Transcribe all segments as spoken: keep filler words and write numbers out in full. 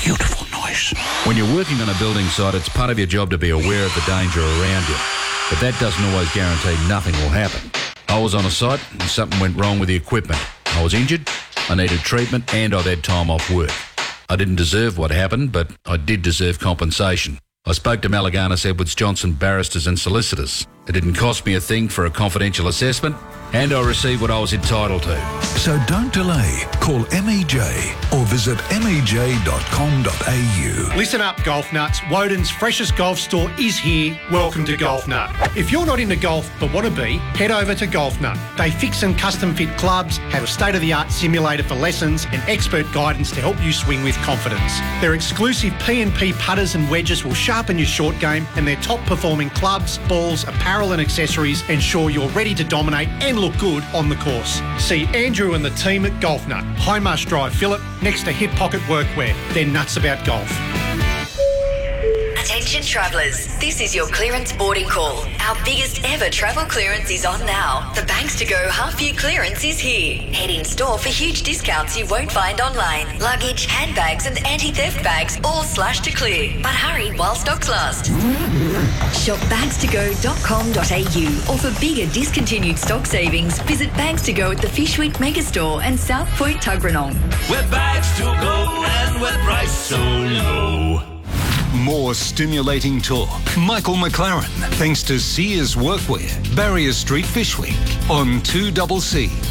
beautiful noise. When you're working on a building site, it's part of your job to be aware of the danger around you. But that doesn't always guarantee nothing will happen. I was on a site and something went wrong with the equipment. I was injured, I needed treatment, and I'd had time off work. I didn't deserve what happened, but I did deserve compensation. I spoke to Malaganas Edwards Johnson barristers and solicitors. It didn't cost me a thing for a confidential assessment, and I received what I was entitled to. So don't delay. Call M E J or visit m e j dot com dot a u. Listen up, golf nuts. Woden's freshest golf store is here. Welcome to Golf Nut. If you're not into golf but want to be, head over to Golf Nut. They fix and custom fit clubs, have a state-of-the-art simulator for lessons, and expert guidance to help you swing with confidence. Their exclusive P and P putters and wedges will sharpen your short game, and their top-performing clubs, balls, apparel and accessories ensure you're ready to dominate and look good on the course. See Andrew and the team at Golf Nut, Highmarsh Drive, Phillip, next to Hip Pocket Workwear. They're nuts about golf. Attention travellers, this is your clearance boarding call. Our biggest ever travel clearance is on now. The Banks to Go half-year clearance is here. Head in store for huge discounts you won't find online. Luggage, handbags and anti-theft bags all slashed to clear. But hurry while stocks last. Shop bags to go dot com dot a u, or for bigger discontinued stock savings, visit Bags to Go at the Fishwick Megastore and South Point Tuggeranong. We're bags to go and we're priced so low. More stimulating talk. Michael McLaren, thanks to Sears Workwear, Barrier Street, Fishwick, on two C C.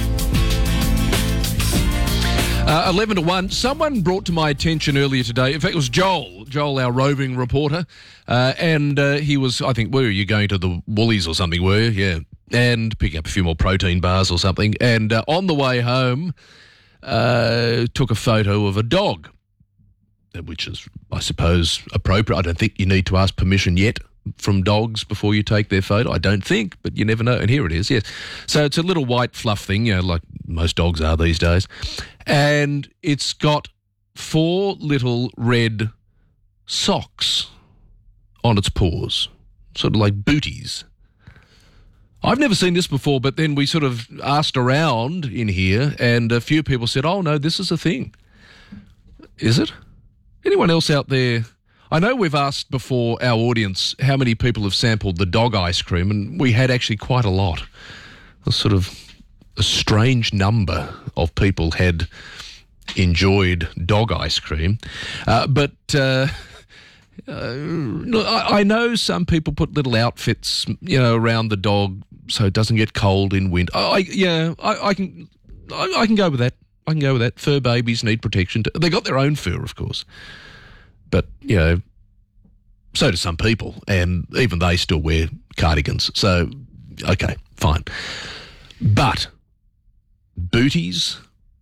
Uh, eleven to one. Someone brought to my attention earlier today, in fact it was Joel, Joel, our roving reporter, uh, and uh, he was, I think, were you going to the Woolies or something, were you? Yeah. And picking up a few more protein bars or something, and uh, on the way home, uh, took a photo of a dog, which is, I suppose, appropriate. I don't think you need to ask permission yet from dogs before you take their photo. I don't think, but you never know. And here it is, yes. So it's a little white fluff thing, you know, like most dogs are these days. And it's got four little red socks on its paws, sort of like booties. I've never seen this before, but then we sort of asked around in here, and a few people said, oh, no, this is a thing. Is it? Anyone else out there? I know we've asked before our audience how many people have sampled the dog ice cream, and we had actually quite a lot. A sort of a strange number of people had enjoyed dog ice cream. Uh, but uh, uh, I, I know some people put little outfits, you know, around the dog so it doesn't get cold in winter. I, yeah, I, I can, I, I can go with that. I can go with that. Fur babies need protection. They got their own fur, of course. But, you know, so do some people. And even they still wear cardigans. So, okay, fine. But booties,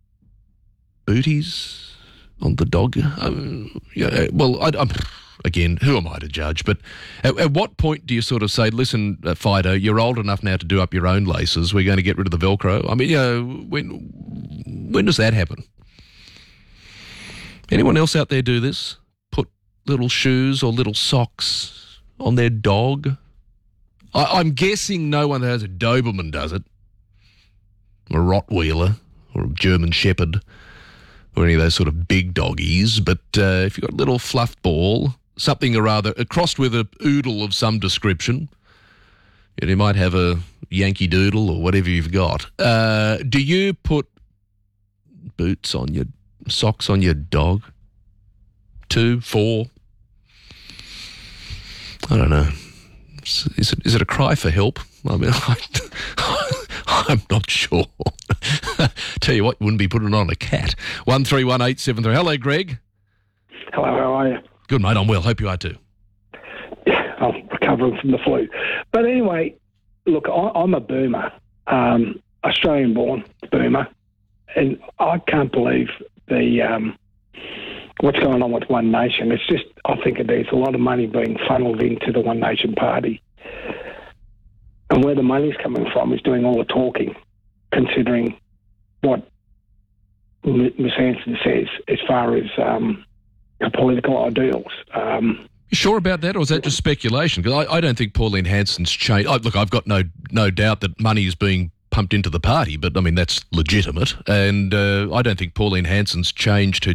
booties on the dog. Um, yeah, well, I, I'm, again, who am I to judge? But at, at what point do you sort of say, listen, uh, Fido, you're old enough now to do up your own laces. We're going to get rid of the Velcro. I mean, you know, when when does that happen? Anyone else out there do this? Put little shoes or little socks on their dog? I, I'm guessing no one that has a Doberman does it. A Rottweiler or a German Shepherd or any of those sort of big doggies. But uh, if you've got a little fluff ball, something or other, crossed with a oodle of some description, and you might have a Yankee Doodle or whatever you've got, uh, do you put boots on your, socks on your dog? Two, four? I don't know. Is it, is it a cry for help? I mean, I, I'm not sure. Tell you what, you wouldn't be putting it on a cat. one three one eight seven three. Hello, Greg. Hello, how are you? Good, mate. I'm well. Hope you are too. Yeah, I'm recovering from the flu. But anyway, look, I, I'm a boomer, um, Australian-born boomer, and I can't believe the um, what's going on with One Nation. It's just, I think there's a lot of money being funneled into the One Nation party. And where the money's coming from is doing all the talking, considering what Miss Hanson says as far as um, political ideals. Um, you sure about that, or is that just speculation? Because I, I don't think Pauline Hanson's changed. I, look, I've got no no doubt that money is being pumped into the party, but I mean that's legitimate, and uh, I don't think Pauline Hanson's changed her